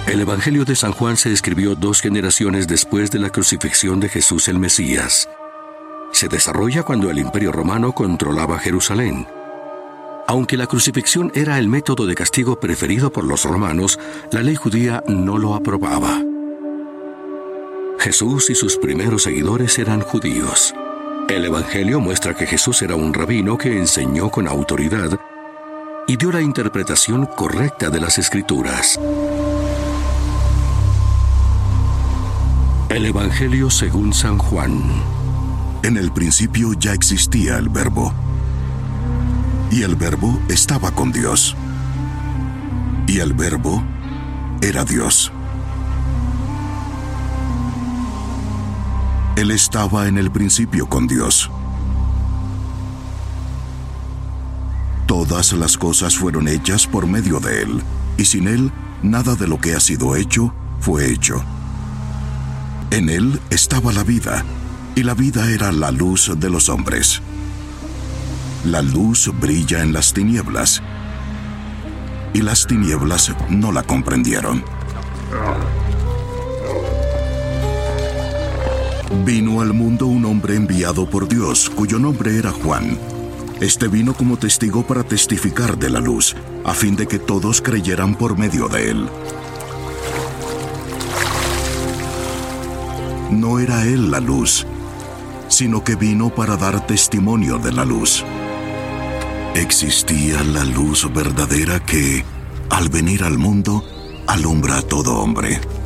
El Evangelio de San Juan se escribió 2 generaciones después de la crucifixión de Jesús el Mesías. Se desarrolla cuando el Imperio Romano controlaba Jerusalén. Aunque la crucifixión era el método de castigo preferido por los romanos, la ley judía no lo aprobaba. Jesús y sus primeros seguidores eran judíos. El Evangelio muestra que Jesús era un rabino que enseñó con autoridad y dio la interpretación correcta de las Escrituras. El Evangelio según San Juan. En el principio ya existía el Verbo, y el Verbo estaba con Dios, y el Verbo era Dios. Él estaba en el principio con Dios. Todas las cosas fueron hechas por medio de Él, y sin Él, nada de lo que ha sido hecho fue hecho. En Él estaba la vida, y la vida era la luz de los hombres. La luz brilla en las tinieblas, y las tinieblas no la comprendieron. Vino al mundo un hombre enviado por Dios, cuyo nombre era Juan. Este vino como testigo para testificar de la luz, a fin de que todos creyeran por medio de él. No era él la luz, sino que vino para dar testimonio de la luz. Existía la luz verdadera que, al venir al mundo, alumbra a todo hombre.